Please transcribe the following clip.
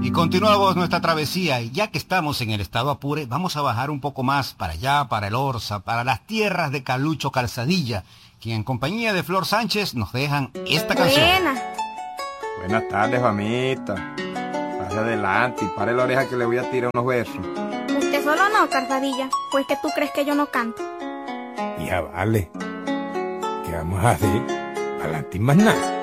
Y continuamos nuestra travesía, y ya que estamos en el estado Apure, vamos a bajar un poco más para allá, para el Orza, para las tierras de Calucho Calzadilla, quien en compañía de Flor Sánchez nos dejan esta canción. Buenas tardes, mamita. Pase adelante y pare la oreja que le voy a tirar unos versos. Usted solo no, Calzadilla, pues que tú crees que yo no canto. Ya vale. ¿Qué vamos a hacer? Adelante y más nada.